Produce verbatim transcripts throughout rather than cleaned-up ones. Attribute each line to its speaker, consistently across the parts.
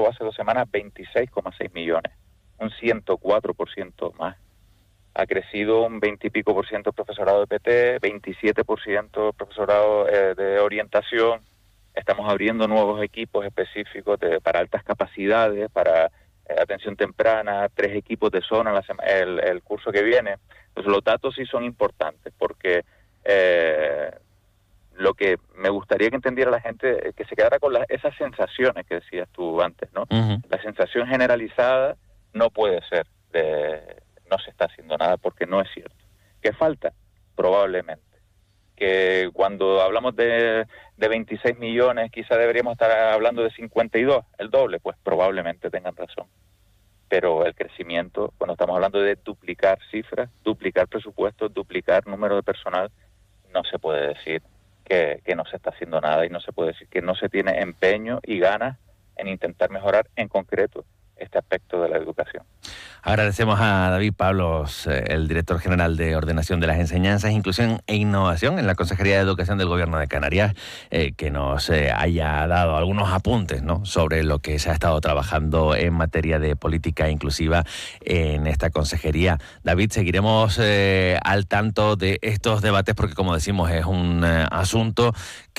Speaker 1: aprobó hace dos semanas veintiséis coma seis millones, un ciento cuatro por ciento más. Ha crecido un veinte y pico por ciento el profesorado de P T, veintisiete por ciento el profesorado eh, de orientación. Estamos abriendo nuevos equipos específicos de, para altas capacidades, para eh, atención temprana, tres equipos de zona la sema, el, el curso que viene. Entonces los datos sí son importantes porque eh, lo que me gustaría que entendiera la gente es que se quedara con las, esas sensaciones que decías tú antes, ¿no? Uh-huh. La sensación generalizada no puede ser de no se está haciendo nada porque no es cierto. ¿Qué falta? Probablemente. Que cuando hablamos de, de veintiséis millones quizá deberíamos estar hablando de cincuenta y dos, el doble, pues probablemente tengan razón. Pero el crecimiento, cuando estamos hablando de duplicar cifras, duplicar presupuestos, duplicar número de personal, no se puede decir que, que no se está haciendo nada y no se puede decir que no se tiene empeño y ganas en intentar mejorar en concreto este aspecto de la educación.
Speaker 2: Agradecemos a David Pablos, el director general de Ordenación de las Enseñanzas, Inclusión e Innovación en la Consejería de Educación del Gobierno de Canarias, eh, que nos eh, haya dado algunos apuntes, ¿no?, sobre lo que se ha estado trabajando en materia de política inclusiva en esta consejería. David, seguiremos eh, al tanto de estos debates porque, como decimos, es un eh, asunto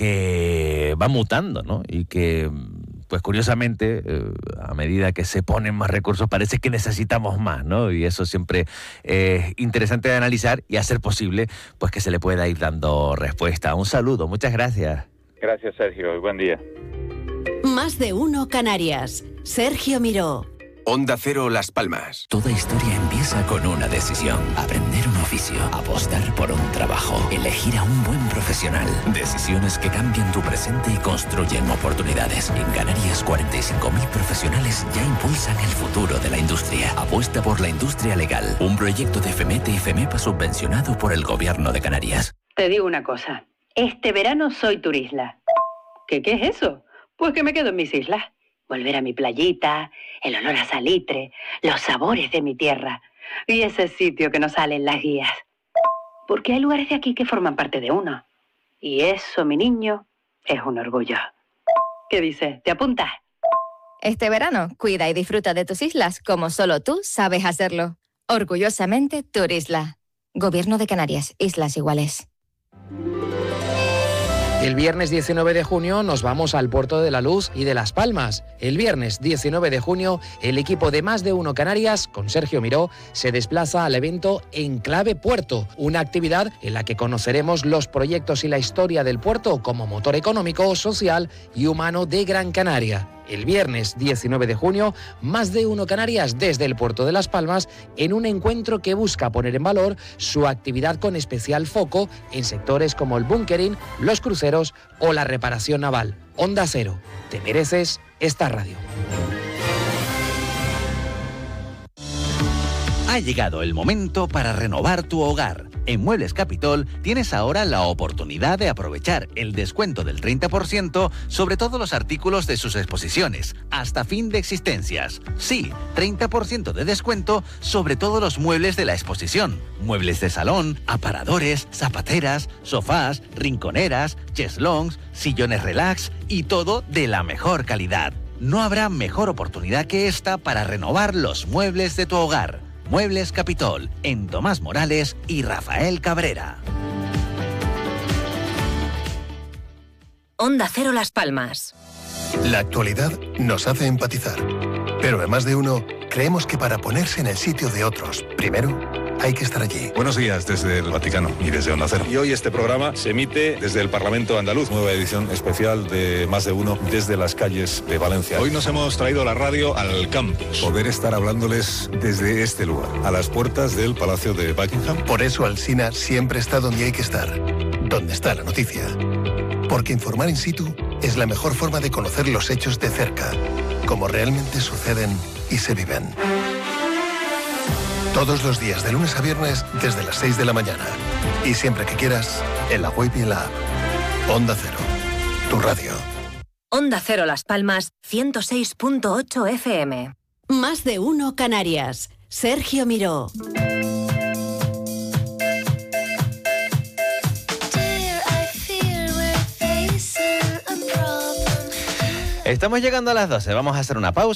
Speaker 2: que va mutando, ¿no?, y que, pues curiosamente, eh, a medida que se ponen más recursos, parece que necesitamos más, ¿no? Y eso siempre es interesante de analizar y hacer posible, pues que se le pueda ir dando respuesta. Un saludo, muchas gracias.
Speaker 1: Gracias, Sergio, y buen día.
Speaker 3: Más de uno Canarias. Sergio Miró.
Speaker 4: Onda Cero Las Palmas.
Speaker 5: Toda historia empieza con una decisión. Aprender un oficio, apostar por un trabajo, elegir a un buen profesional. Decisiones que cambian tu presente y construyen oportunidades. En Canarias, cuarenta y cinco mil profesionales ya impulsan el futuro de la industria. Apuesta por la industria legal. Un proyecto de FEMETE y FEMEPA subvencionado por el Gobierno de Canarias.
Speaker 6: Te digo una cosa. Este verano soy turisla. ¿Qué, qué es eso? Pues que me quedo en mis islas. Volver a mi playita, el olor a salitre, los sabores de mi tierra y ese sitio que no sale en las guías. Porque hay lugares de aquí que forman parte de uno. Y eso, mi niño, es un orgullo. ¿Qué dices? ¿Te apuntas?
Speaker 7: Este verano, cuida y disfruta de tus islas como solo tú sabes hacerlo. Orgullosamente, Turisla. Gobierno de Canarias, Islas Iguales.
Speaker 8: El viernes diecinueve de junio nos vamos al Puerto de la Luz y de Las Palmas. El viernes diecinueve de junio, el equipo de Más de Uno Canarias, con Sergio Miró, se desplaza al evento Enclave Puerto, una actividad en la que conoceremos los proyectos y la historia del puerto como motor económico, social y humano de Gran Canaria. El viernes diecinueve de junio, Más de Uno Canarias desde el Puerto de Las Palmas en un encuentro que busca poner en valor su actividad con especial foco en sectores como el bunkering, los cruceros o la reparación naval. Onda Cero, te mereces esta radio.
Speaker 9: Ha llegado el momento para renovar tu hogar. En Muebles Capitol tienes ahora la oportunidad de aprovechar el descuento del treinta por ciento sobre todos los artículos de sus exposiciones, hasta fin de existencias. Sí, treinta por ciento de descuento sobre todos los muebles de la exposición. Muebles de salón, aparadores, zapateras, sofás, rinconeras, cheslongs, sillones relax y todo de la mejor calidad. No habrá mejor oportunidad que esta para renovar los muebles de tu hogar. Muebles Capitol, en Tomás Morales y Rafael Cabrera.
Speaker 3: Onda Cero Las Palmas.
Speaker 10: La actualidad nos hace empatizar, pero en Más de Uno creemos que para ponerse en el sitio de otros, primero hay que estar allí.
Speaker 11: Buenos días desde el Vaticano y desde Onda Cero. Y hoy este programa se emite desde el Parlamento Andaluz, nueva edición especial de Más de Uno desde las calles de Valencia. Hoy nos hemos traído la radio al campus. Poder estar hablándoles desde este lugar, a las puertas del Palacio de Buckingham.
Speaker 10: Por eso Alsina siempre está donde hay que estar, donde está la noticia. Porque informar in situ es la mejor forma de conocer los hechos de cerca, como realmente suceden y se viven. Todos los días, de lunes a viernes, desde las seis de la mañana. Y siempre que quieras, en la web y en la app. Onda Cero, tu radio.
Speaker 3: Onda Cero Las Palmas, ciento seis punto ocho F M. Más de Uno Canarias. Sergio Miró.
Speaker 2: Estamos llegando a las doce, vamos a hacer una pausa.